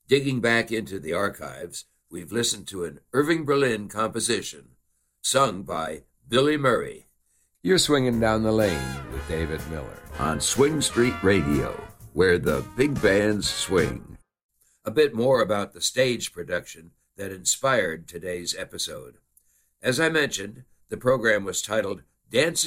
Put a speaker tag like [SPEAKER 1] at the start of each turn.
[SPEAKER 1] Digging back into the archives, we've listened to an Irving Berlin composition sung by Billy Murray.
[SPEAKER 2] You're swinging down the lane with David Miller
[SPEAKER 1] on Swing Street Radio, where the big bands swing. A bit more about the stage production that inspired today's episode. As I mentioned, the program was titled Dancing